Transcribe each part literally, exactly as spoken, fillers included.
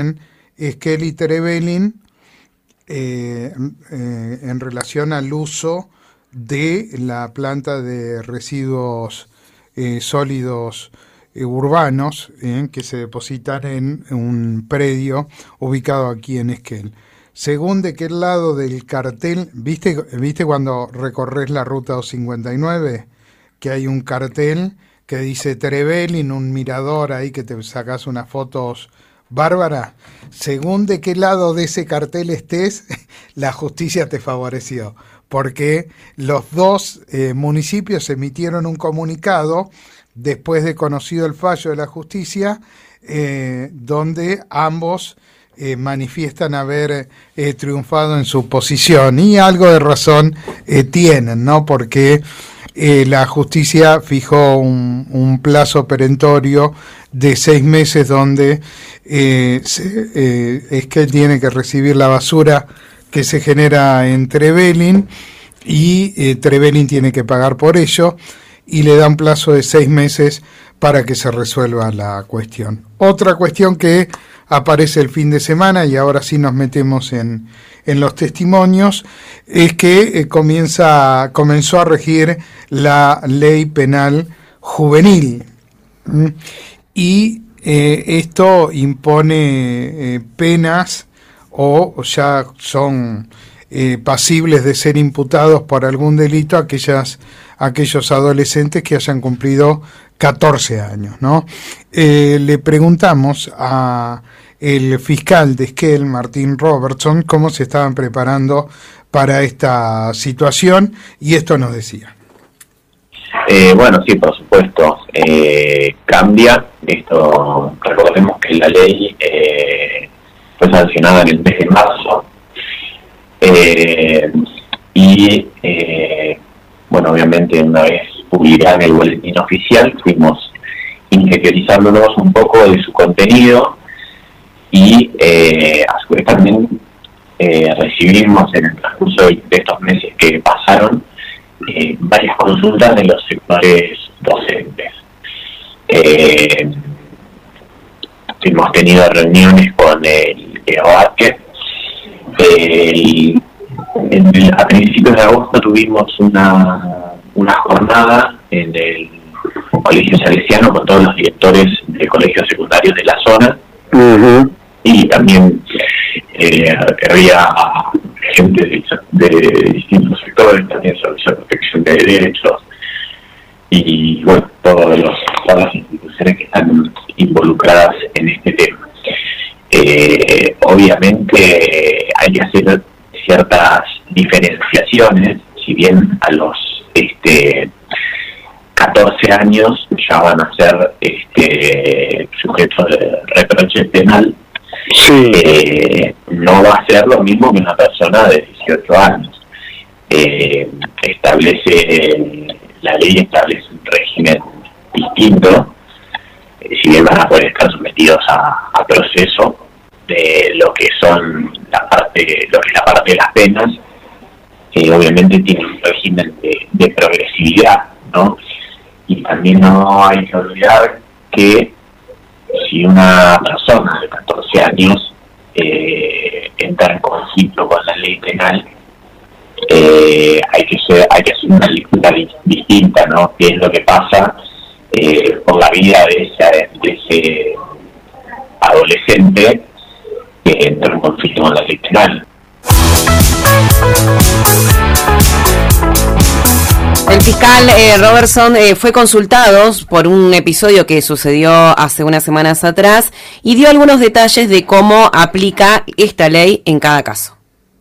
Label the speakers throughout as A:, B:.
A: Esquel y Trevelin eh, eh, en relación al uso de la planta de residuos eh, sólidos eh, urbanos eh, que se depositan en un predio ubicado aquí en Esquel. Según de qué lado del cartel, ¿viste, viste cuando recorres la ruta doscientos cincuenta y nueve? Que hay un cartel que dice Trevelin, un mirador ahí que te sacas unas fotos bárbaras. Según de qué lado de ese cartel estés, la justicia te favoreció, porque los dos eh, municipios emitieron un comunicado después de conocido el fallo de la justicia, eh, donde ambos eh, manifiestan haber eh, triunfado en su posición, y algo de razón eh, tienen, ¿no? Porque eh, la justicia fijó un, un plazo perentorio de seis meses donde eh, se, eh, es que él tiene que recibir la basura que se genera en Trevelin y eh, Trevelin tiene que pagar por ello, y le da un plazo de seis meses para que se resuelva la cuestión. Otra cuestión que aparece el fin de semana, y ahora sí nos metemos en, en los testimonios, es que eh, comienza, comenzó a regir la ley penal juvenil. ¿Mm? Y eh, esto impone eh, penas o ya son eh, pasibles de ser imputados por algún delito aquellas, aquellos adolescentes que hayan cumplido catorce años, ¿no? Eh, le preguntamos a el fiscal de Esquel, Martín Robertson, cómo se estaban preparando para esta situación, y esto nos decía.
B: Eh, bueno, sí, por supuesto, eh, cambia. Esto, recordemos que la ley eh, fue sancionada en el mes de marzo, eh, y, eh, bueno, obviamente una vez publicada en el boletín oficial, fuimos interiorizándonos un poco de su contenido, y eh, a su vez también eh, recibimos en el transcurso de estos meses que pasaron eh, varias consultas de los sectores docentes. Eh, hemos tenido reuniones con el E O A R C E. El, el, a principios de agosto tuvimos una, una jornada en el Colegio Salesiano con todos los directores de colegios secundarios de la zona. Uh-huh. Y también eh, había gente de, de distintos sectores, también sobre la protección de derechos, y bueno, todos los, todas las instituciones que están involucradas en este tema. Eh, obviamente hay que hacer ciertas diferenciaciones, si bien a los este catorce años ya van a ser este sujetos de reproche penal. Sí. Eh, no va a ser lo mismo que una persona de dieciocho años. Eh, establece, la ley establece un régimen distinto, eh, si bien van a poder estar sometidos a, a proceso de lo que son la parte, lo que es la parte de las penas, que obviamente tiene un régimen de, de progresividad, ¿no? Y también no hay que olvidar que si una persona de catorce años eh, entra en conflicto con la ley penal, eh, hay que ser, hay que hacer una lectura distinta, ¿no? ¿Qué es lo que pasa eh, por la vida de ese, de ese adolescente que entra en conflicto con la ley penal?
C: El fiscal eh, Robertson eh, fue consultado por un episodio que sucedió hace unas semanas atrás y dio algunos detalles de cómo aplica esta ley en cada caso.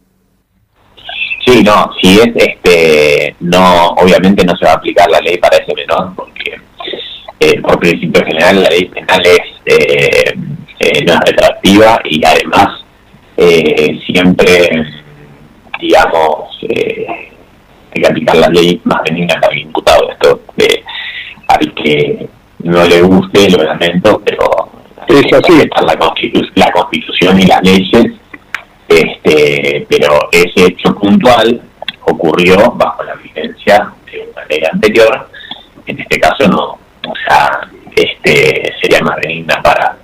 B: Sí, no, si es este, no, obviamente no se va a aplicar la ley para ese menor, porque eh, por principio general la ley penal es eh, eh, no es retroactiva, y además eh, siempre, digamos, eh, hay que aplicar la ley más benigna para el imputado. Esto de al que no le guste, lo lamento, pero es así. Está la, constitu la Constitución y las leyes, este, pero ese hecho puntual ocurrió bajo la vigencia de una ley anterior. En este caso no, o sea, este sería más benigna para